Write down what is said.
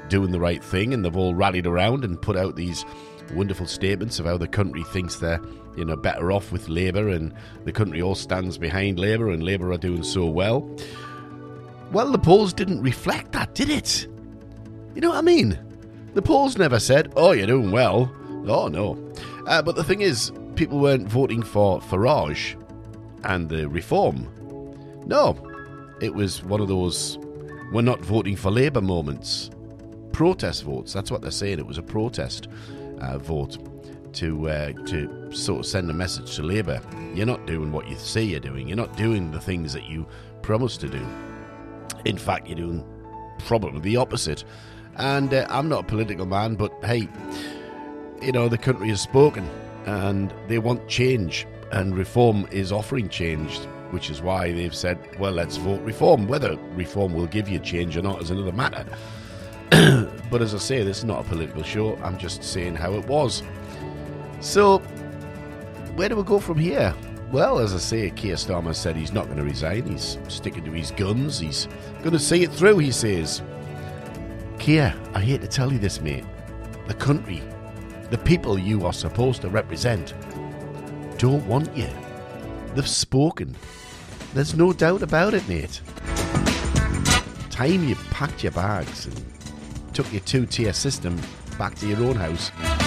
doing the right thing, and they've all rallied around and put out these wonderful statements of how the country thinks they're, better off with Labour, and the country all stands behind Labour, and Labour are doing so well. Well, the polls didn't reflect that, did it? You know what I mean? The polls never said, oh, you're doing well. Oh, no. But the thing is, people weren't voting for Farage and the reform. No, it was one of those we're not voting for Labour moments. Protest votes, that's what they're saying. It was a protest vote to sort of send a message to Labour. You're not doing what you say you're doing. You're not doing the things that you promised to do. In fact, you're doing probably the opposite. And I'm not a political man, but hey, the country has spoken and they want change, and Reform is offering change, which is why they've said, well, let's vote Reform. Whether Reform will give you change or not is another matter. But as I say, this is not a political show. I'm just saying how it was. So, where do we go from here? Well, as I say, Keir Starmer said he's not going to resign. He's sticking to his guns. He's going to see it through, he says. Keir, I hate to tell you this, mate. The country, the people you are supposed to represent, don't want you. They've spoken. There's no doubt about it, mate. Time you packed your bags and took your two-tier system back to your own house.